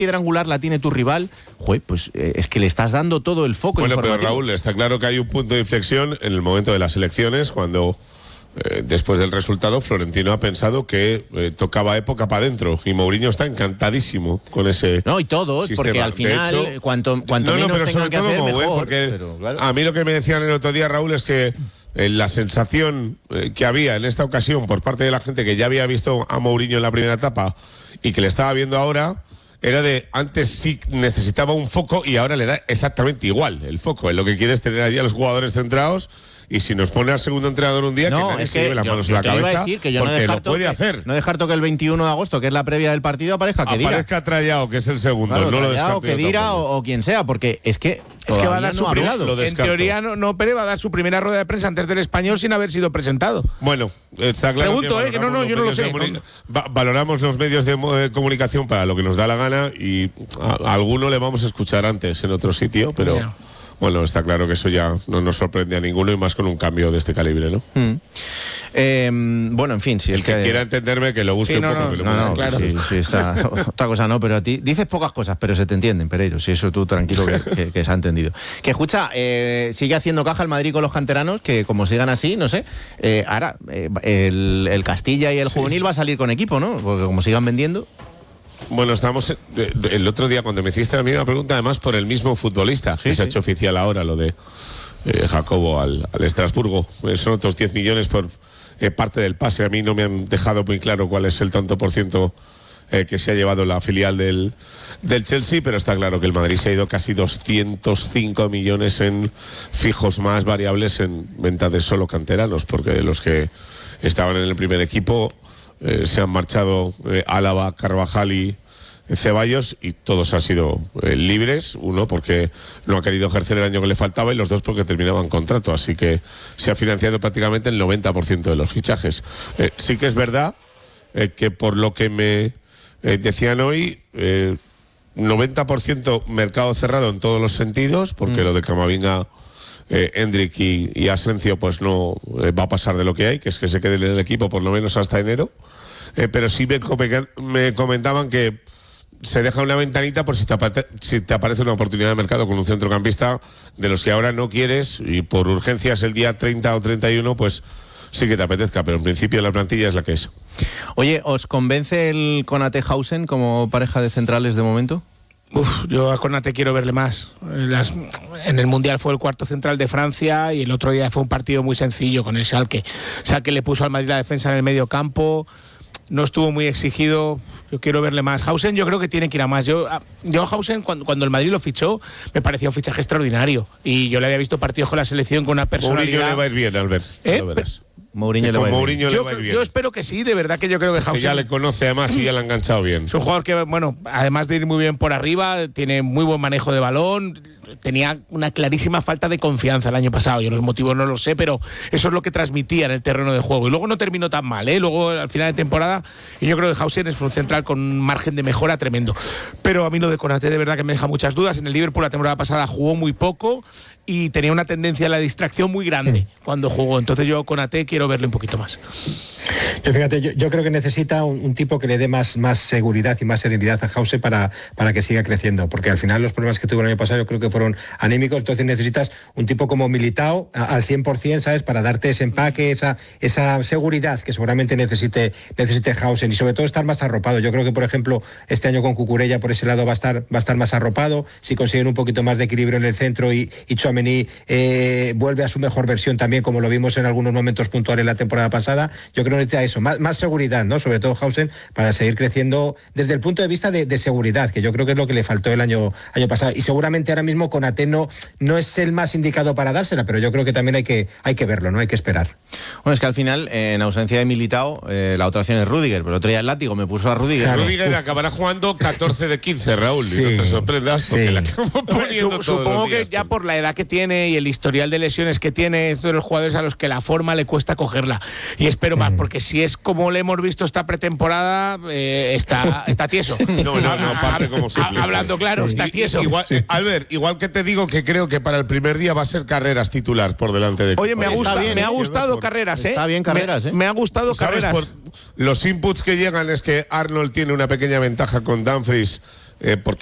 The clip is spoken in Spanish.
piedra angular la tiene tu rival, pues es que le estás dando todo el foco informativo. Pero Raúl, está claro que hay un punto de inflexión en el momento de las elecciones, cuando después del resultado Florentino ha pensado que tocaba época para adentro, y Mourinho está encantadísimo con ese No, y todos, sistema. porque al final, hecho, cuanto menos pero tengan que hacer, Mou, mejor. porque Pero, claro. a mí lo que me decían el otro día, Raúl, es que la sensación que había en esta ocasión por parte de la gente que ya había visto a Mourinho en la primera etapa y que le estaba viendo ahora, era de antes sí necesitaba un foco y ahora le da exactamente igual el foco. Él lo que quiere es tener allí a los jugadores centrados, y si nos pone al segundo entrenador un día, que nadie se lleve las manos en la cabeza, porque lo puede hacer. No descarto que el 21 de agosto, que es la previa del partido, aparezca Trallao, que es el segundo, claro, no lo descarto. Que Dira o quien sea, porque es que va a dar su en teoría no Pérez va a dar su primera rueda de prensa antes del Español sin haber sido presentado. Bueno, está claro. Pregunto, que yo no lo sé. Valoramos los medios de comunicación para lo que nos da la gana, y a alguno le vamos a escuchar antes en otro sitio, pero yeah. Bueno, está claro que eso ya no nos sorprende a ninguno, y más con un cambio de este calibre, ¿no? Bueno, en fin, si el que quiera entenderme, que lo busque un poco. Claro. Sí, está, otra cosa no, pero a ti dices pocas cosas, pero se te entienden, Pereiro. Si eso tú tranquilo que se ha entendido. Que escucha, sigue haciendo caja el Madrid con los canteranos, que como sigan así, no sé, ahora el Castilla y el Juvenil va a salir con equipo, ¿no? Porque como sigan vendiendo. Bueno, estamos el otro día cuando me hiciste la misma pregunta, además por el mismo futbolista, que se ha hecho oficial ahora, lo de Jacobo al Estrasburgo. Son otros 10 millones por parte del pase. A mí no me han dejado muy claro cuál es el tanto por ciento que se ha llevado la filial del Chelsea, pero está claro que el Madrid se ha ido casi 205 millones en fijos más variables en venta de solo canteranos, porque de los que estaban en el primer equipo se han marchado Álava, Carvajal y Ceballos, y todos han sido libres, uno porque no ha querido ejercer el año que le faltaba, y los dos porque terminaban contrato, así que se ha financiado prácticamente el 90% de los fichajes. Sí que es verdad que por lo que me decían hoy, 90% mercado cerrado en todos los sentidos, porque lo de Camavinga, Hendrik y Asensio pues no va a pasar de lo que hay, que es que se quede en el equipo por lo menos hasta enero, pero sí me comentaban que se deja una ventanita por si te aparece una oportunidad de mercado con un centrocampista de los que ahora no quieres, y por urgencias el día 30 o 31 pues sí que te apetezca, pero en principio la plantilla es la que es. Oye, ¿os convence el Konate-Hausen como pareja de centrales de momento? Yo a Konate quiero verle más. En el Mundial fue el cuarto central de Francia, y el otro día fue un partido muy sencillo con el Schalke. Schalke le puso al Madrid la defensa en el medio campo, no estuvo muy exigido. Yo quiero verle más. Hausen yo creo que tiene que ir a más. Yo a Hausen, cuando el Madrid lo fichó, me parecía un fichaje extraordinario, y yo le había visto partidos con la selección con una personalidad. Mourinho le va a ir bien, Albert. Mourinho le va a ir bien. Yo espero que sí, de verdad, que yo creo que Hausen... Que ya le conoce además y ya le ha enganchado bien. Es un jugador que, bueno, además de ir muy bien por arriba, tiene muy buen manejo de balón. Tenía una clarísima falta de confianza el año pasado. Yo los motivos no los sé, pero eso es lo que transmitía en el terreno de juego. Y luego no terminó tan mal, Luego, al final de temporada, y yo creo que Hausen es un central con un margen de mejora tremendo. Pero a mí lo de Konate de verdad que me deja muchas dudas. En el Liverpool la temporada pasada jugó muy poco y tenía una tendencia a la distracción muy grande cuando jugó. Entonces yo Konate quiero verle un poquito más. Fíjate, yo creo que necesita un tipo que le dé más seguridad y más serenidad a Hausen para que siga creciendo, porque al final los problemas que tuvo el año pasado yo creo que fueron anímicos. Entonces necesitas un tipo como Militao al 100%, ¿sabes? Para darte ese empaque, esa seguridad que seguramente necesite Hausen, y sobre todo estar más arropado. Yo creo que, por ejemplo, este año con Cucurella por ese lado va a estar más arropado. Si consiguen un poquito más de equilibrio en el centro y Tchouaméni vuelve a su mejor versión también, como lo vimos en algunos momentos puntuales la temporada pasada, yo creo que necesita eso, más seguridad, ¿no? Sobre todo Hausen, para seguir creciendo desde el punto de vista de seguridad, que yo creo que es lo que le faltó el año pasado. Y seguramente ahora mismo Konate no es el más indicado para dársela, pero yo creo que también hay que verlo, ¿no? Hay que esperar. Bueno, es que al final, en ausencia de Militao, la otra opción es Rüdiger, pero el otro día el látigo me puso a Rüdiger. O sea, Rüdiger acabará jugando 14 de 15, Raúl, y no te sorprendas porque la acabamos poniendo todos Supongo los días, que ya por la edad que tiene y el historial de lesiones que tiene, es de los jugadores a los que la forma le cuesta cogerla. Y espero más, porque si es como le hemos visto esta pretemporada, está tieso. No, parte como suplente. Hablando claro, está tieso. Albert, igual que te digo que creo que para el primer día va a ser Carreras titular por delante de... Oye, me ha gustado Carreras, Está bien Carreras, Me ha gustado Carreras. Los inputs que llegan es que Arnold tiene una pequeña ventaja con Dumfries porque